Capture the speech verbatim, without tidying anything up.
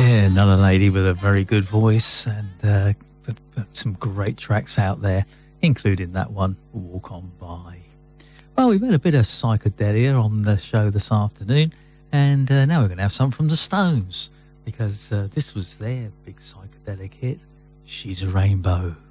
Yeah, another lady with a very good voice, and uh, some great tracks out there, including that one, Walk On By. Well, we've had a bit of psychedelia on the show this afternoon, and uh, now we're going to have some from the Stones, because uh, this was their big psychedelic hit, She's a Rainbow.